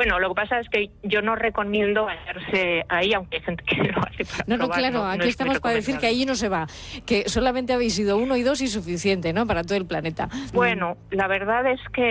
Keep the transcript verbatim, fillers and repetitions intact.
Bueno, lo que pasa es que yo no recomiendo bañarse ahí, aunque hay gente que lo hace para No, no, probar, claro, no, aquí no es estamos muy para decir que recomendable. allí no se va, que solamente habéis ido uno y dos y suficiente, ¿no?, para todo el planeta. Bueno, la verdad es que